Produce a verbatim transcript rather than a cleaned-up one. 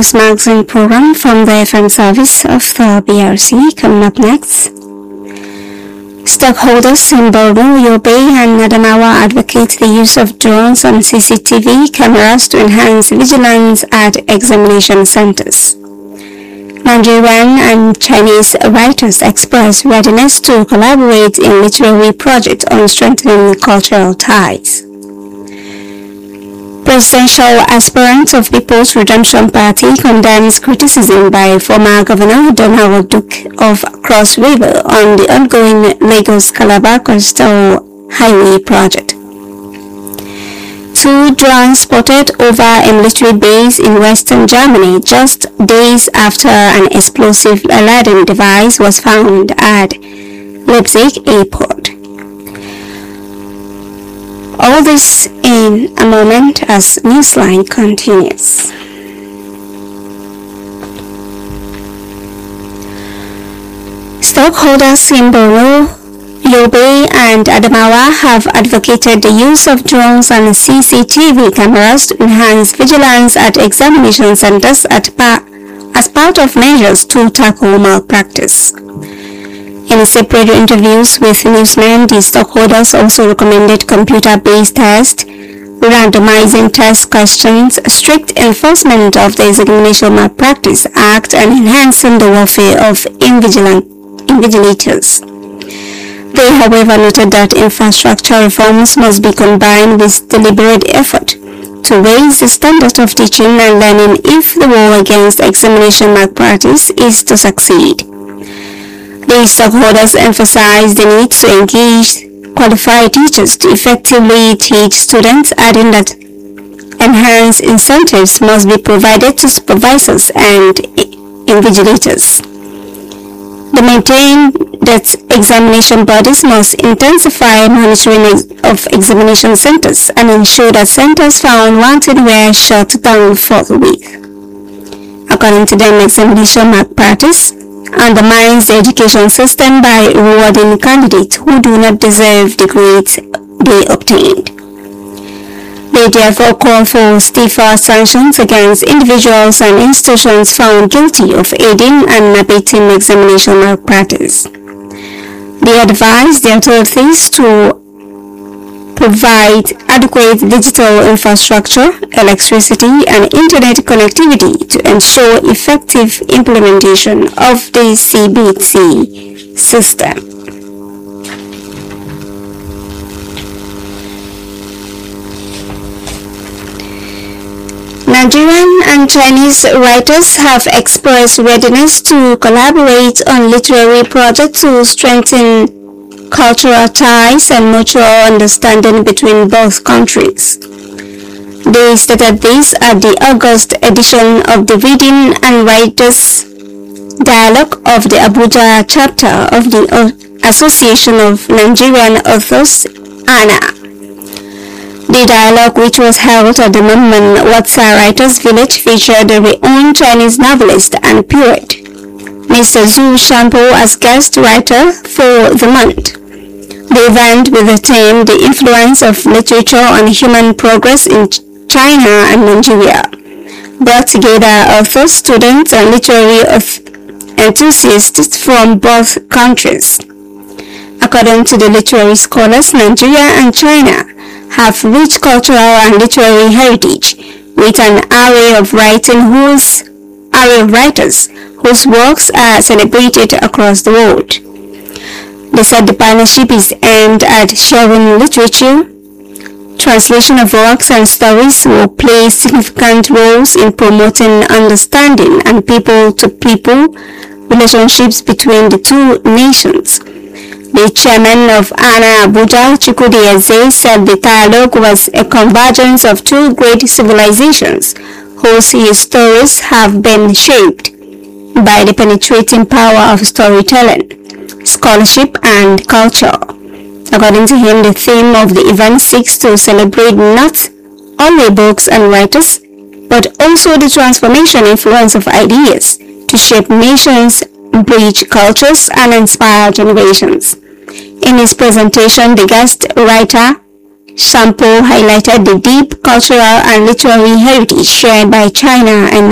News Magazine program from the F M service of the B R C. Coming up next, stockholders in Borno, Yobe and Adamawa advocate the use of drones and C C T V cameras to enhance vigilance at examination centers. Nigerian and Chinese writers express readiness to collaborate in literary projects on strengthening cultural ties. Presidential aspirant of People's Redemption Party condemns criticism by former Governor Donald Duke of Cross River on the ongoing Lagos-Calabar Coastal Highway project. Two drones spotted over a military base in western Germany just days after an explosive Aladdin device was found at Leipzig Airport. All this in a moment as Newsline continues. Stockholders in Borno, Yobe and Adamawa have advocated the use of drones and C C T V cameras to enhance vigilance at examination centers at pa- as part of measures to tackle malpractice. In separate interviews with Newsline, the stockholders also recommended computer-based tests, randomizing test questions, strict enforcement of the Examination Malpractice Act, and enhancing the welfare of invigilators. They, however, noted that infrastructure reforms must be combined with deliberate effort to raise the standard of teaching and learning if the war against examination malpractice is to succeed. The stockholders emphasized the need to engage qualified teachers to effectively teach students, adding that enhanced incentives must be provided to supervisors and invigilators. They maintain that examination bodies must intensify monitoring of examination centers and ensure that centers found wanting were shut down forthwith. According to them, examination malpractice undermines the education system by rewarding candidates who do not deserve the grades they obtained. They therefore call for stiffer sanctions against individuals and institutions found guilty of aiding and abetting examination malpractice. They advise the authorities to provide adequate digital infrastructure, electricity, and internet connectivity to ensure effective implementation of the C B T system. Nigerian and Chinese writers have expressed readiness to collaborate on literary projects to strengthen cultural ties and mutual understanding between both countries. They stated this at the August edition of the Reading and Writers Dialogue of the Abuja chapter of the Association of Nigerian Authors, A N A. The dialogue, which was held at the Mamman Watsa Writers Village, featured the renowned Chinese novelist and poet, Mister Zhu Shampo, as guest writer for the month. The event, with the theme "The Influence of Literature on Human Progress in China and Nigeria," brought together authors, students, and literary enthusiasts from both countries. According to the literary scholars, Nigeria and China have rich cultural and literary heritage, with an array of writing whose array of writers whose works are celebrated across the world. They said the partnership is aimed at sharing literature. Translation of works and stories will play significant roles in promoting understanding and people-to-people relationships between the two nations. The chairman of A N A Abuja, Chukwudi Eze, said the dialogue was a convergence of two great civilizations whose stories have been shaped by the penetrating power of storytelling, scholarship, and culture. According to him, the theme of the event seeks to celebrate not only books and writers, but also the transformation influence of ideas to shape nations, bridge cultures, and inspire generations. In his presentation, the guest writer, Shampo, highlighted the deep cultural and literary heritage shared by China and